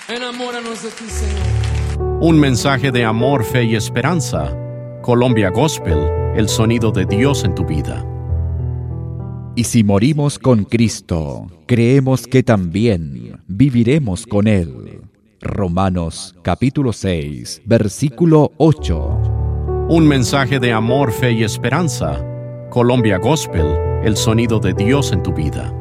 Enamóranos de ti, Señor. Un mensaje de amor, fe y esperanza. Colombia Gospel, el sonido de Dios en tu vida. Y si morimos con Cristo, creemos que también viviremos con Él. Romanos capítulo 6, versículo 8. Un mensaje de amor, fe y esperanza. Colombia Gospel, el sonido de Dios en tu vida.